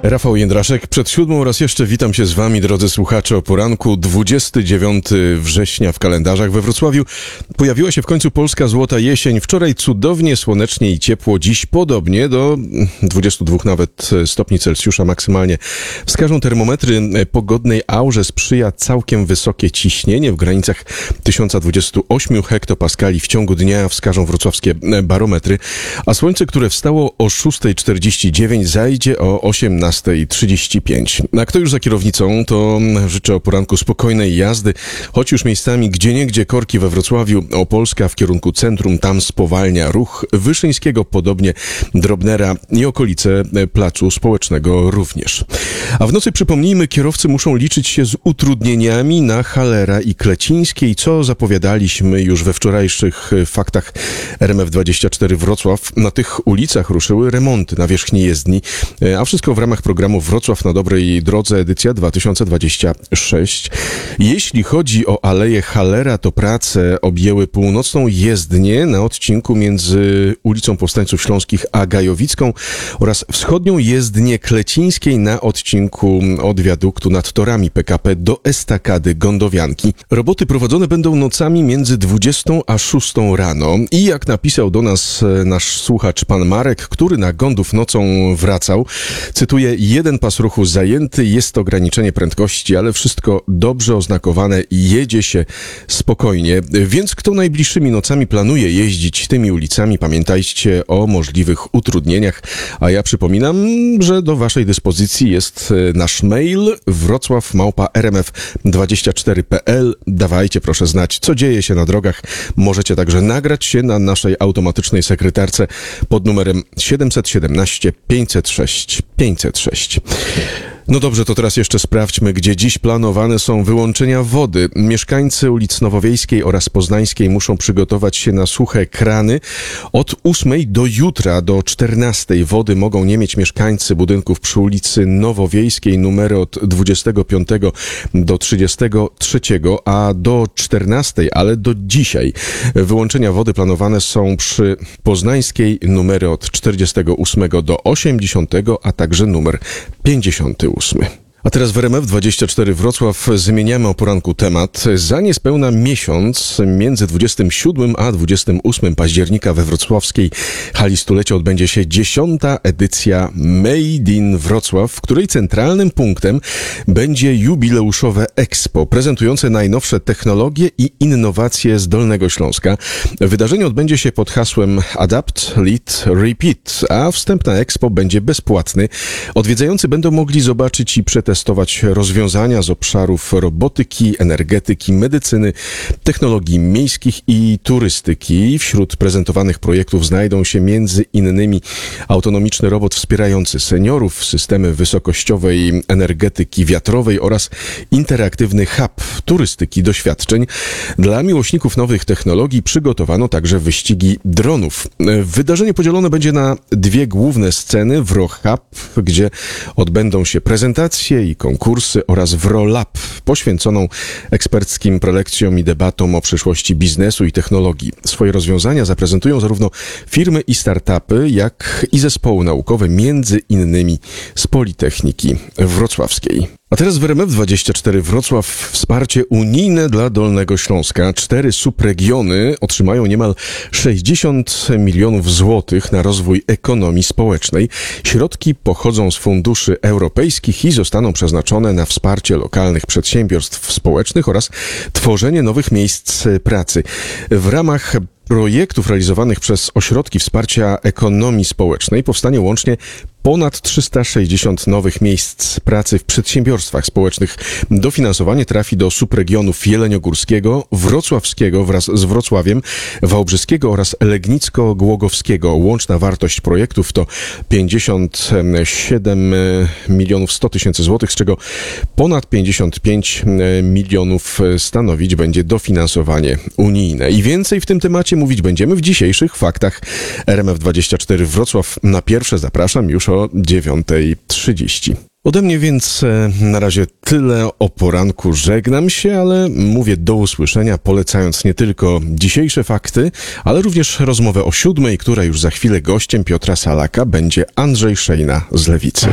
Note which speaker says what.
Speaker 1: Rafał Jędraszek, przed 7 raz jeszcze witam się z wami, drodzy słuchacze, o poranku. 29 września w kalendarzach. We Wrocławiu pojawiła się w końcu polska złota jesień. Wczoraj cudownie, słonecznie i ciepło. Dziś podobnie, do 22 nawet stopni Celsjusza maksymalnie wskażą termometry. Pogodnej aurze sprzyja całkiem wysokie ciśnienie w granicach 1028 hektopaskali w ciągu dnia, wskażą wrocławskie barometry. A słońce, które wstało o 6:49, zajdzie o 18:35. A kto już za kierownicą, to życzę o poranku spokojnej jazdy, choć już miejscami gdzieniegdzie korki we Wrocławiu. Opolska w kierunku centrum, tam spowalnia ruch. Wyszyńskiego podobnie, Drobnera i okolice Placu Społecznego również. A w nocy, przypomnijmy, kierowcy muszą liczyć się z utrudnieniami na Hallera i Klecińskiej, co zapowiadaliśmy już we wczorajszych faktach RMF24 Wrocław. Na tych ulicach ruszyły remonty nawierzchni jezdni, a wszystko w ramach programu Wrocław na dobrej drodze, edycja 2026. Jeśli chodzi o Aleję Hallera, to prace objęły północną jezdnię na odcinku między ulicą Powstańców Śląskich a Gajowicką oraz wschodnią jezdnię Klecińskiej na odcinku od wiaduktu nad torami PKP do estakady Gondowianki. Roboty prowadzone będą nocami między 20 a 6 rano i jak napisał do nas nasz słuchacz pan Marek, który na Gondów nocą wracał, cytuję: jeden pas ruchu zajęty, jest ograniczenie prędkości, ale wszystko dobrze oznakowane i jedzie się spokojnie. Więc kto najbliższymi nocami planuje jeździć tymi ulicami, pamiętajcie o możliwych utrudnieniach. A ja przypominam, że do waszej dyspozycji jest nasz mail wrocław@rmf24.pl. Dawajcie proszę znać, co dzieje się na drogach. Możecie także nagrać się na naszej automatycznej sekretarce pod numerem 717 506 506. No dobrze, to teraz jeszcze sprawdźmy, gdzie dziś planowane są wyłączenia wody. Mieszkańcy ulic Nowowiejskiej oraz Poznańskiej muszą przygotować się na suche krany. Od 8 do jutra, do 14 wody mogą nie mieć mieszkańcy budynków przy ulicy Nowowiejskiej, numery od 25 do 33, a do 14, ale do dzisiaj wyłączenia wody planowane są przy Poznańskiej, numery od 48 do 80, a także numer 58. A teraz w RMF24 Wrocław zmieniamy o poranku temat. Za niespełna miesiąc, między 27 a 28 października we wrocławskiej hali stulecia odbędzie się 10. edycja Made in Wrocław, w której centralnym punktem będzie jubileuszowe Expo, prezentujące najnowsze technologie i innowacje z Dolnego Śląska. Wydarzenie odbędzie się pod hasłem Adapt, Lead, Repeat, a wstęp na Expo będzie bezpłatny. Odwiedzający będą mogli zobaczyć i przetestować rozwiązania z obszarów robotyki, energetyki, medycyny, technologii miejskich i turystyki. Wśród prezentowanych projektów znajdą się między innymi autonomiczny robot wspierający seniorów, systemy wysokościowej energetyki wiatrowej oraz interaktywny hub turystyki doświadczeń. Dla miłośników nowych technologii przygotowano także wyścigi dronów. Wydarzenie podzielone będzie na dwie główne sceny: Wro Hub, gdzie odbędą się prezentacje i konkursy, oraz Wro Lab, poświęconą eksperckim prelekcjom i debatom o przyszłości biznesu i technologii. Swoje rozwiązania zaprezentują zarówno firmy i startupy, jak i zespoły naukowe, między innymi z Politechniki Wrocławskiej. A teraz w RMF24 Wrocław wsparcie unijne dla Dolnego Śląska. 4 subregiony otrzymają niemal 60 milionów złotych na rozwój ekonomii społecznej. Środki pochodzą z funduszy europejskich i zostaną przeznaczone na wsparcie lokalnych przedsiębiorstw społecznych oraz tworzenie nowych miejsc pracy. W ramach projektów realizowanych przez ośrodki wsparcia ekonomii społecznej powstanie łącznie ponad 360 nowych miejsc pracy w przedsiębiorstwach społecznych. Dofinansowanie trafi do subregionów jeleniogórskiego, wrocławskiego wraz z Wrocławiem, wałbrzyskiego oraz legnicko-głogowskiego. Łączna wartość projektów to 57 milionów 100 tysięcy złotych, z czego ponad 55 milionów stanowić będzie dofinansowanie unijne. I więcej w tym temacie mówić będziemy w dzisiejszych faktach RMF24 Wrocław. Na pierwsze zapraszam już o 9:30. Ode mnie więc na razie tyle o poranku. Żegnam się, ale mówię do usłyszenia, polecając nie tylko dzisiejsze fakty, ale również rozmowę o 7:00, która już za chwilę gościem Piotra Salaka będzie Andrzej Szejna z Lewicy.